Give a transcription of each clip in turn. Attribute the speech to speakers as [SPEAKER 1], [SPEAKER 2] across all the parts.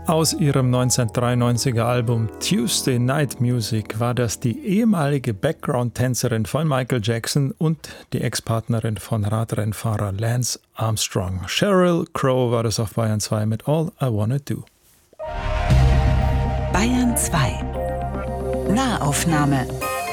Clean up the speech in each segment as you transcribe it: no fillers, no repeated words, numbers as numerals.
[SPEAKER 1] Aus ihrem 1993er Album Tuesday Night Music war das die ehemalige Background-Tänzerin von Michael Jackson und die Ex-Partnerin von Radrennfahrer Lance Armstrong. Sheryl Crow war das auf Bayern 2 mit All I Wanna Do.
[SPEAKER 2] Bayern 2 Nahaufnahme.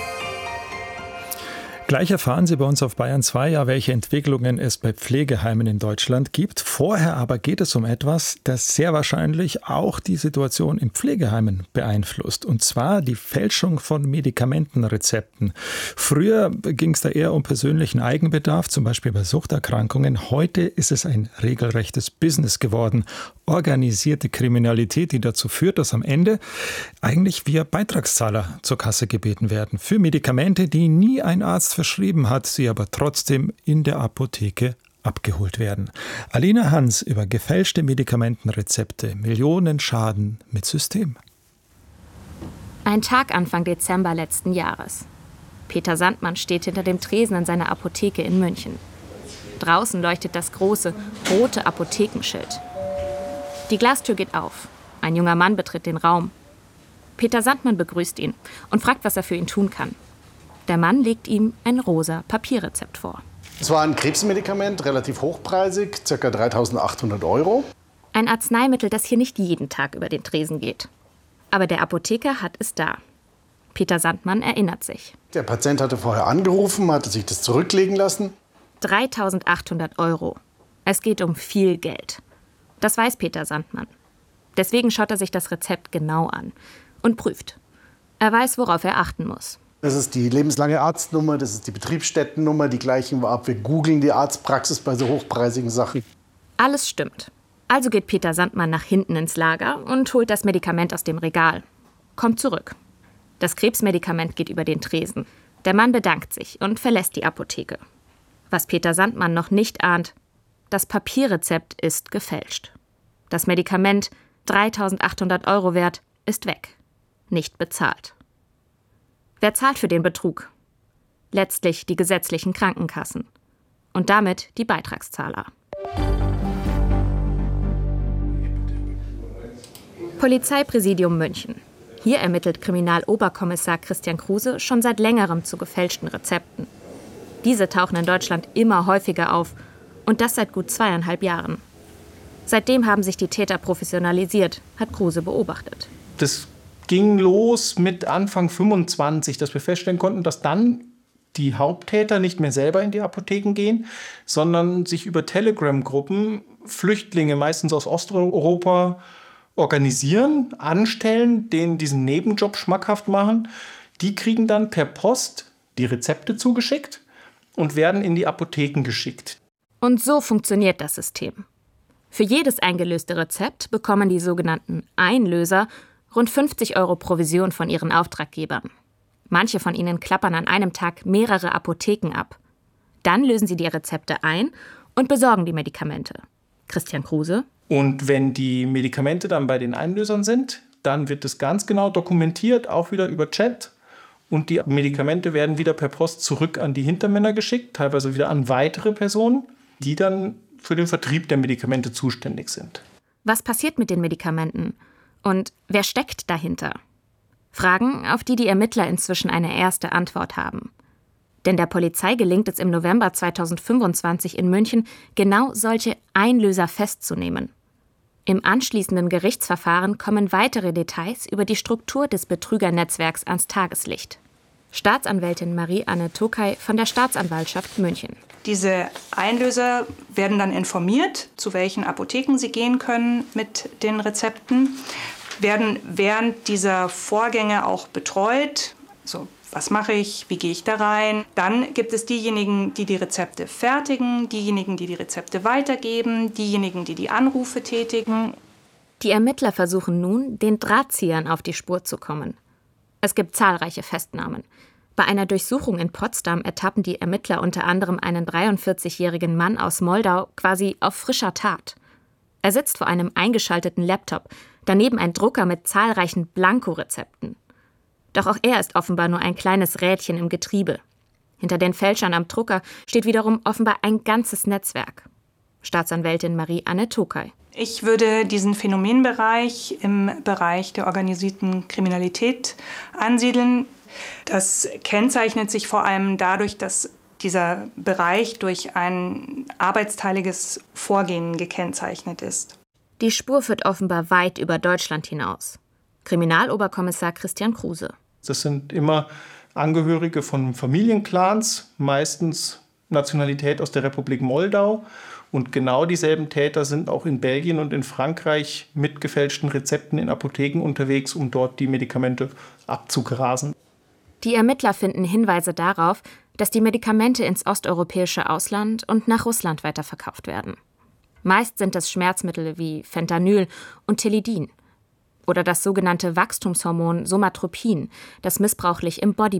[SPEAKER 1] Gleich erfahren Sie bei uns auf Bayern 2 ja, welche Entwicklungen es bei Pflegeheimen in Deutschland gibt. Vorher aber geht es um etwas, das sehr wahrscheinlich auch die Situation in Pflegeheimen beeinflusst. Und zwar die Fälschung von Medikamentenrezepten. Früher ging es da eher um persönlichen Eigenbedarf, zum Beispiel bei Suchterkrankungen. Heute ist es ein regelrechtes Business geworden. Organisierte Kriminalität, die dazu führt, dass am Ende eigentlich wir Beitragszahler zur Kasse gebeten werden. Für Medikamente, die nie ein Arzt verschrieben hat, sie aber trotzdem in der Apotheke abgeholt werden. Alina Hans über gefälschte Medikamentenrezepte, Millionen Schaden mit System.
[SPEAKER 3] Ein Tag Anfang Dezember letzten Jahres. Peter Sandmann steht hinter dem Tresen in seiner Apotheke in München. Draußen leuchtet das große, rote Apothekenschild. Die Glastür geht auf. Ein junger Mann betritt den Raum. Peter Sandmann begrüßt ihn und fragt, was er für ihn tun kann. Der Mann legt ihm ein rosa Papierrezept vor.
[SPEAKER 4] Es war ein Krebsmedikament, relativ hochpreisig, ca. 3.800 €.
[SPEAKER 3] Ein Arzneimittel, das hier nicht jeden Tag über den Tresen geht. Aber der Apotheker hat es da. Peter Sandmann erinnert sich.
[SPEAKER 4] Der Patient hatte vorher angerufen, hatte sich das zurücklegen lassen.
[SPEAKER 3] 3.800 €. Es geht um viel Geld. Das weiß Peter Sandmann. Deswegen schaut er sich das Rezept genau an und prüft. Er weiß, worauf er achten muss.
[SPEAKER 4] Das ist die lebenslange Arztnummer, das ist die Betriebsstättennummer, die gleichen wir ab. Wir googeln die Arztpraxis bei so hochpreisigen Sachen.
[SPEAKER 3] Alles stimmt. Also geht Peter Sandmann nach hinten ins Lager und holt das Medikament aus dem Regal. Kommt zurück. Das Krebsmedikament geht über den Tresen. Der Mann bedankt sich und verlässt die Apotheke. Was Peter Sandmann noch nicht ahnt: Das Papierrezept ist gefälscht. Das Medikament, 3.800 € wert, ist weg. Nicht bezahlt. Wer zahlt für den Betrug? Letztlich die gesetzlichen Krankenkassen. Und damit die Beitragszahler. Polizeipräsidium München. Hier ermittelt Kriminaloberkommissar Christian Kruse schon seit längerem zu gefälschten Rezepten. Diese tauchen in Deutschland immer häufiger auf. Und das seit gut 2,5 Jahren. Seitdem haben sich die Täter professionalisiert, hat Kruse beobachtet.
[SPEAKER 5] Das ging los mit Anfang 25, dass wir feststellen konnten, dass dann die Haupttäter nicht mehr selber in die Apotheken gehen, sondern sich über Telegram-Gruppen Flüchtlinge, meistens aus Osteuropa, organisieren, anstellen, denen diesen Nebenjob schmackhaft machen. Die kriegen dann per Post die Rezepte zugeschickt und werden in die Apotheken geschickt.
[SPEAKER 3] Und so funktioniert das System. Für jedes eingelöste Rezept bekommen die sogenannten Einlöser rund 50 € Provision von ihren Auftraggebern. Manche von ihnen klappern an einem Tag mehrere Apotheken ab. Dann lösen sie die Rezepte ein und besorgen die Medikamente. Christian Kruse.
[SPEAKER 5] Und wenn die Medikamente dann bei den Einlösern sind, dann wird es ganz genau dokumentiert, auch wieder über Chat. Und die Medikamente werden wieder per Post zurück an die Hintermänner geschickt, teilweise wieder an weitere Personen, die dann für den Vertrieb der Medikamente zuständig sind.
[SPEAKER 3] Was passiert mit den Medikamenten? Und wer steckt dahinter? Fragen, auf die die Ermittler inzwischen eine erste Antwort haben. Denn der Polizei gelingt es im November 2025 in München, genau solche Einlöser festzunehmen. Im anschließenden Gerichtsverfahren kommen weitere Details über die Struktur des Betrügernetzwerks ans Tageslicht. Staatsanwältin Marie-Anne Tokay von der Staatsanwaltschaft München.
[SPEAKER 6] Diese Einlöser werden dann informiert, zu welchen Apotheken sie gehen können mit den Rezepten, werden während dieser Vorgänge auch betreut. Also, was mache ich, wie gehe ich da rein? Dann gibt es diejenigen, die die Rezepte fertigen, diejenigen, die die Rezepte weitergeben, diejenigen, die die Anrufe tätigen.
[SPEAKER 3] Die Ermittler versuchen nun, den Drahtziehern auf die Spur zu kommen. Es gibt zahlreiche Festnahmen. Bei einer Durchsuchung in Potsdam ertappen die Ermittler unter anderem einen 43-jährigen Mann aus Moldau quasi auf frischer Tat. Er sitzt vor einem eingeschalteten Laptop, daneben ein Drucker mit zahlreichen Blankorezepten. Doch auch er ist offenbar nur ein kleines Rädchen im Getriebe. Hinter den Fälschern am Drucker steht wiederum offenbar ein ganzes Netzwerk. Staatsanwältin Marie-Anne Tokay.
[SPEAKER 6] Ich würde diesen Phänomenbereich im Bereich der organisierten Kriminalität ansiedeln. Das kennzeichnet sich vor allem dadurch, dass dieser Bereich durch ein arbeitsteiliges Vorgehen gekennzeichnet ist.
[SPEAKER 3] Die Spur führt offenbar weit über Deutschland hinaus. Kriminaloberkommissar Christian Kruse.
[SPEAKER 5] Das sind immer Angehörige von Familienclans, meistens Nationalität aus der Republik Moldau. Und genau dieselben Täter sind auch in Belgien und in Frankreich mit gefälschten Rezepten in Apotheken unterwegs, um dort die Medikamente abzugrasen.
[SPEAKER 3] Die Ermittler finden Hinweise darauf, dass die Medikamente ins osteuropäische Ausland und nach Russland weiterverkauft werden. Meist sind es Schmerzmittel wie Fentanyl und Tilidin. Oder das sogenannte Wachstumshormon Somatropin, das missbräuchlich im Bodybuilding